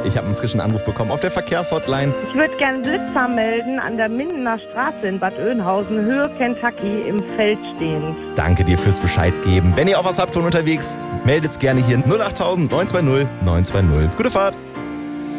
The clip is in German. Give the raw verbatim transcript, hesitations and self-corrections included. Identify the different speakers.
Speaker 1: Ich habe einen frischen Anruf bekommen auf der Verkehrshotline.
Speaker 2: Ich würde gerne Blitzer melden an der Mindener Straße in Bad Oeynhausen, Höhe Kentucky, im Feld stehend.
Speaker 1: Danke dir fürs Bescheid geben. Wenn ihr auch was habt von unterwegs, meldet's gerne hier null acht neun zwei null neun zwei null. Gute Fahrt!